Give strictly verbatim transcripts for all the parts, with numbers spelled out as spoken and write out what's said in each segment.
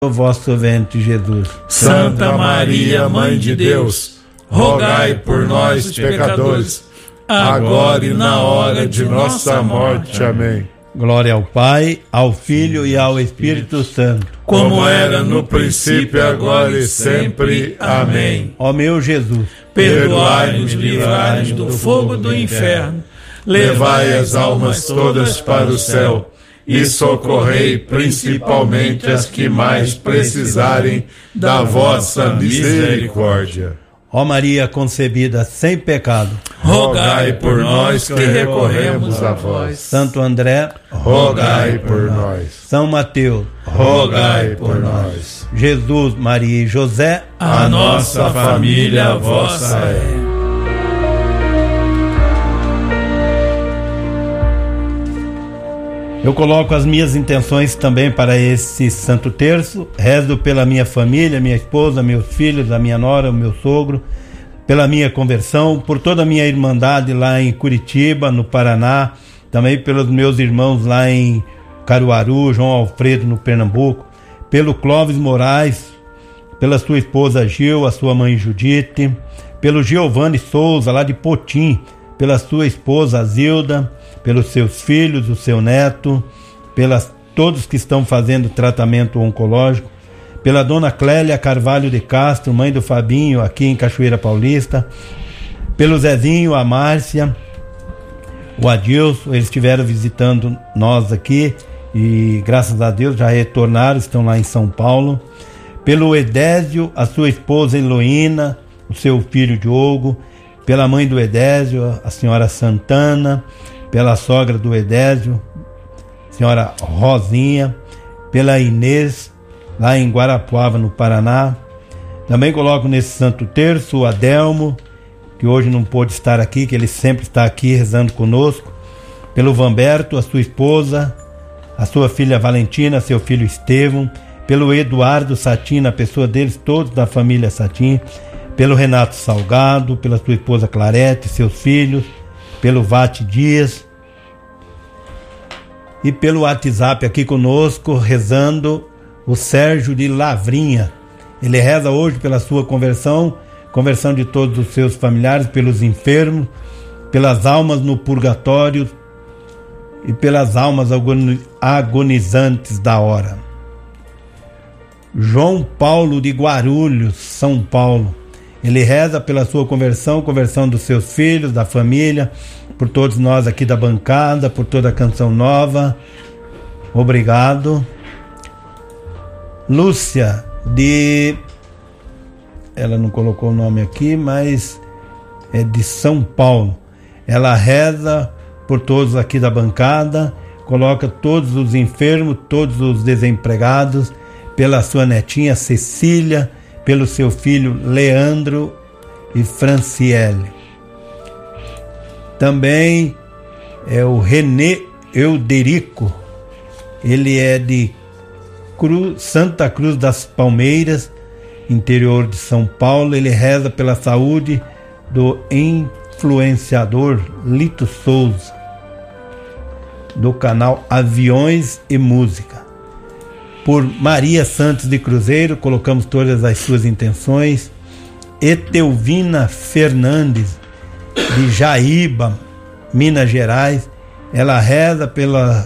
o vosso ventre, Jesus. Santa Maria, Mãe de Deus, rogai por nós, os pecadores, agora e na hora de nossa morte. Amém. Glória ao Pai, ao Filho e ao Espírito Santo. Como era no princípio, agora e sempre. Amém. Ó meu Jesus, perdoai-nos, livrai-nos do fogo do inferno, levai as almas todas para o céu e socorrei principalmente as que mais precisarem da vossa misericórdia. Ó Maria concebida sem pecado, rogai por nós que recorremos a vós. Santo André, rogai por nós. São Mateus, rogai por nós. Jesus, Maria e José, a nossa família vossa é. Eu coloco as minhas intenções também para esse Santo Terço. Rezo pela minha família, minha esposa, meus filhos, a minha nora, o meu sogro, pela minha conversão, por toda a minha irmandade lá em Curitiba, no Paraná, também pelos meus irmãos lá em Caruaru, João Alfredo, no Pernambuco, pelo Clóvis Moraes, pela sua esposa Gil, a sua mãe Judite, pelo Giovanni Souza, lá de Potim, pela sua esposa Zilda, pelos seus filhos, o seu neto, pelas todos que estão fazendo tratamento oncológico, pela dona Clélia Carvalho de Castro, mãe do Fabinho, aqui em Cachoeira Paulista, pelo Zezinho, a Márcia, o Adilson, eles estiveram visitando nós aqui e graças a Deus já retornaram, estão lá em São Paulo, pelo Edésio, a sua esposa Heloína, o seu filho Diogo, pela mãe do Edésio, a senhora Santana, pela sogra do Edésio, senhora Rosinha, pela Inês, lá em Guarapuava, no Paraná. Também coloco nesse Santo Terço o Adelmo, que hoje não pôde estar aqui, que ele sempre está aqui rezando conosco, pelo Vamberto, a sua esposa, a sua filha Valentina, seu filho Estevão, pelo Eduardo Satin, a pessoa deles, todos da família Satin, pelo Renato Salgado, pela sua esposa Clarete, seus filhos, pelo Vate Dias e pelo WhatsApp aqui conosco, rezando o Sérgio de Lavrinha. Ele reza hoje pela sua conversão, conversão de todos os seus familiares, pelos enfermos, pelas almas no purgatório e pelas almas agonizantes da hora. João Paulo de Guarulhos, São Paulo. Ele reza pela sua conversão, conversão dos seus filhos, da família, por todos nós aqui da bancada, por toda a Canção Nova. Obrigado. Lúcia, de... ela não colocou o nome aqui, mas é de São Paulo. Ela reza por todos aqui da bancada, coloca todos os enfermos, todos os desempregados, pela sua netinha Cecília, pelo seu filho Leandro e Franciele. Também é o Renê Euderico, ele é de Cru, Santa Cruz das Palmeiras, interior de São Paulo. Ele reza pela saúde do influenciador Lito Souza, do canal Aviões e Música. Por Maria Santos de Cruzeiro, colocamos todas as suas intenções. Etelvina Fernandes, de Jaíba, Minas Gerais, ela reza pela,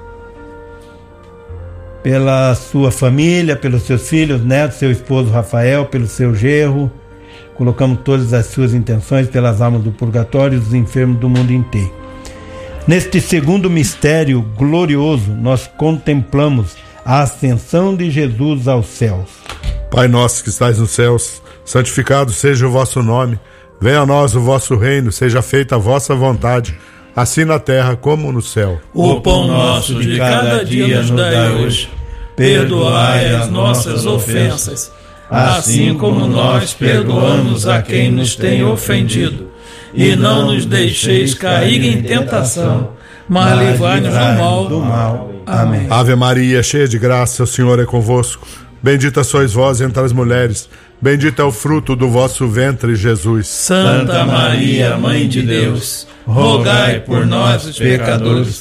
pela sua família, pelos seus filhos, netos, seu esposo Rafael, pelo seu genro. Colocamos todas as suas intenções pelas almas do purgatório e dos enfermos do mundo inteiro. Neste segundo mistério glorioso, nós contemplamos a ascensão de Jesus aos céus. Pai nosso que estais nos céus, santificado seja o vosso nome. Venha a nós o vosso reino, seja feita a vossa vontade, assim na terra como no céu. O pão nosso de cada dia nos dai hoje. Perdoai as nossas ofensas, assim como nós perdoamos a quem nos tem ofendido. E não nos deixeis cair em tentação, mas livrai-nos do mal. do mal. Amém. Ave Maria, cheia de graça, o Senhor é convosco. Bendita sois vós entre as mulheres, bendito é o fruto do vosso ventre, Jesus. Santa Maria, Mãe de Deus, rogai por nós, os pecadores,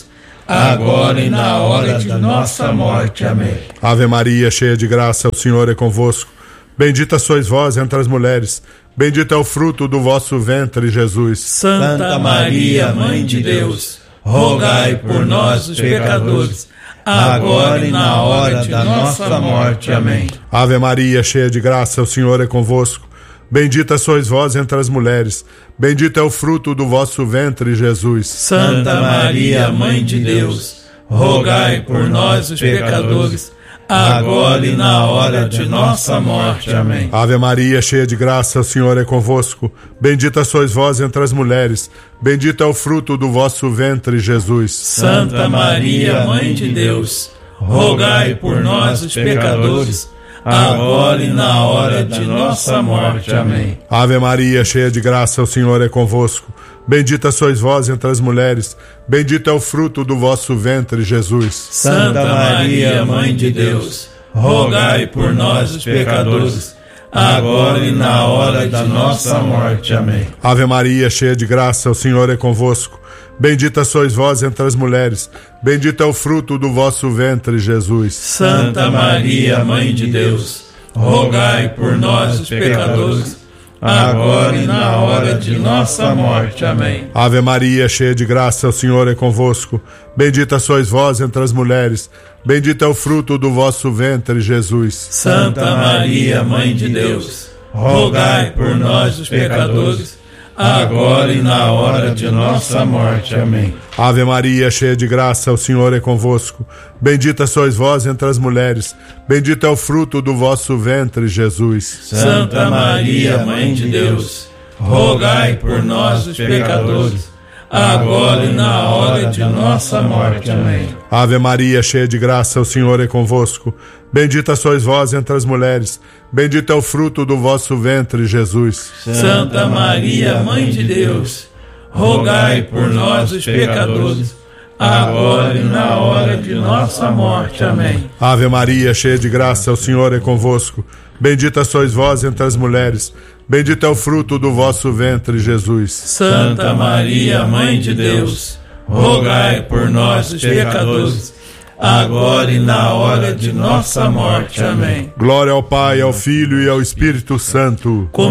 agora e na hora de nossa morte. Amém. Ave Maria, cheia de graça, o Senhor é convosco. Bendita sois vós entre as mulheres, bendito é o fruto do vosso ventre, Jesus. Santa Maria, Mãe de Deus, rogai por nós, os pecadores, agora e na hora de nossa morte. Amém. Ave Maria, cheia de graça, o Senhor é convosco. Bendita sois vós entre as mulheres, bendito é o fruto do vosso ventre, Jesus. Santa Maria, Mãe de Deus, rogai por nós, os pecadores, agora e na hora de nossa morte. Amém. Ave Maria, cheia de graça, o Senhor é convosco. Bendita sois vós entre as mulheres, bendito é o fruto do vosso ventre, Jesus. Santa Maria, Mãe de Deus, rogai por nós, os pecadores, agora e na hora de nossa morte. Amém. Ave Maria, cheia de graça, o Senhor é convosco. Bendita sois vós entre as mulheres, bendito é o fruto do vosso ventre, Jesus. Santa Maria, Mãe de Deus, rogai por nós, os pecadores, agora e na hora de nossa morte. Amém. Ave Maria, cheia de graça, o Senhor é convosco. Bendita sois vós entre as mulheres, bendito é o fruto do vosso ventre, Jesus. Santa Maria, Mãe de Deus, rogai por nós, os pecadores, agora e na hora de nossa morte. Amém. Ave Maria, cheia de graça, o Senhor é convosco. Bendita sois vós entre as mulheres, bendito é o fruto do vosso ventre, Jesus. Santa Maria, Mãe de Deus, rogai por nós, os pecadores, agora e na hora de nossa morte. Amém. Ave Maria, cheia de graça, o Senhor é convosco. Bendita sois vós entre as mulheres, bendito é o fruto do vosso ventre, Jesus. Santa Maria, Mãe de Deus, rogai por nós, os pecadores, agora e na hora de nossa morte. Amém. Ave Maria, cheia de graça, o Senhor é convosco. Bendita sois vós entre as mulheres, bendito é o fruto do vosso ventre, Jesus. Santa Maria, Mãe de Deus, rogai por nós, os pecadores, agora e na hora de nossa morte. Amém. Ave Maria, cheia de graça, o Senhor é convosco. Bendita sois vós entre as mulheres, bendito é o fruto do vosso ventre, Jesus. Santa Maria, Mãe de Deus, rogai por nós, os pecadores, agora e na hora de nossa morte. Amém. Glória ao Pai, ao Filho e ao Espírito Santo. Como